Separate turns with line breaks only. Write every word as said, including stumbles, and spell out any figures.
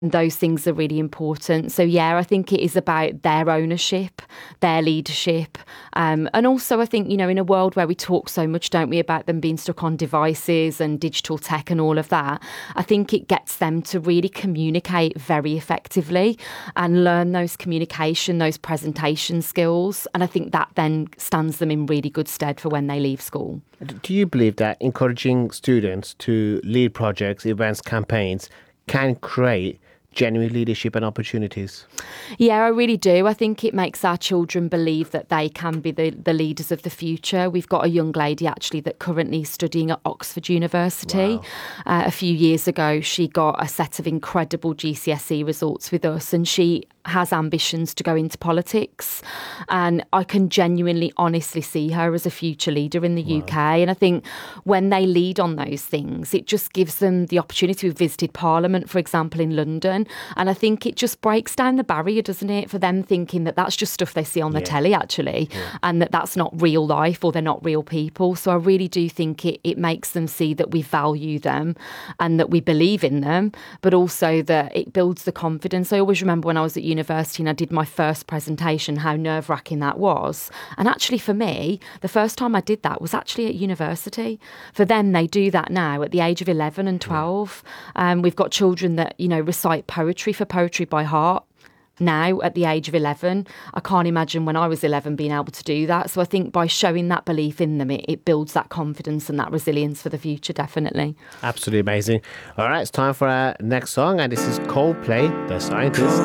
Those things are really important. So yeah, I think it is about their ownership, their leadership. Um, and also I think, you know, in a world where we talk so much, don't we, about them being stuck on devices and digital tech and all of that, I think it gets them to really communicate very effectively and learn those communication, those presentation skills. And I think that then stands them in really good stead for when they leave school.
Do you believe that encouraging students to lead projects, events, campaigns can create genuine leadership and opportunities?
Yeah, I really do. I think it makes our children believe that they can be the, the leaders of the future. We've got a young lady actually that currently is studying at Oxford University.
Wow.
Uh, a few years ago, she got a set of incredible G C S E results with us, and she has ambitions to go into politics. And I can genuinely, honestly see her as a future leader in the wow. U K. And I think when they lead on those things, it just gives them the opportunity. We visited Parliament, for example, in London. And I think it just breaks down the barrier, doesn't it, for them thinking that that's just stuff they see on the yeah. telly, actually, yeah. and that that's not real life or they're not real people. So I really do think it, it makes them see that we value them and that we believe in them, but also that it builds the confidence. I always remember when I was at university and I did my first presentation, how nerve-wracking that was. And actually for me, the first time I did that was actually at university. For them, they do that now at the age of eleven and twelve. Yeah. Um, we've got children that, you know, recite poetry for Poetry by Heart now at the age of eleven. I can't imagine when I was eleven being able to do that. So I think by showing that belief in them, it, it builds that confidence and that resilience for the future, definitely.
Absolutely amazing. All right, it's time for our next song, and this is Coldplay, The Scientist.